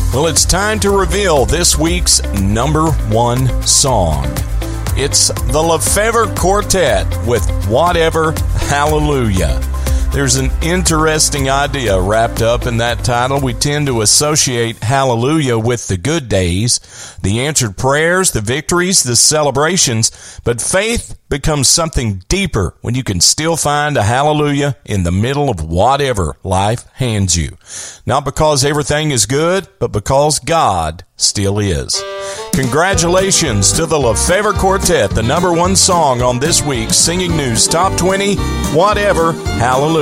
Well, it's time to reveal this week's number one song. It's the Lefevre Quartet with Whatever, Hallelujah. There's an interesting idea wrapped up in that title. We tend to associate hallelujah with the good days, the answered prayers, the victories, the celebrations, but faith becomes something deeper when you can still find a hallelujah in the middle of whatever life hands you. Not because everything is good, but because God still is. Congratulations to the Lefevre Quartet, the number one song on this week's Singing News Top 20, Whatever, Hallelujah.